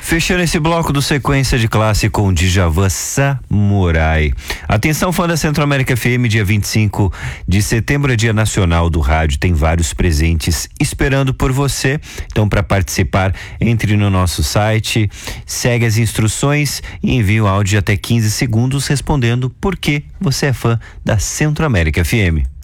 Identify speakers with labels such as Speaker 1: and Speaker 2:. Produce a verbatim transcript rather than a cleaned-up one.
Speaker 1: Fechando esse bloco do Sequência de Classe com Djavan Samurai. Atenção, fã da Centro-América F M, dia vinte e cinco de setembro é Dia Nacional do Rádio. Tem vários presentes esperando por você. Então, para participar, entre no nosso site, segue as instruções e envie um áudio de até quinze segundos respondendo por que você é fã da Centro-América F M.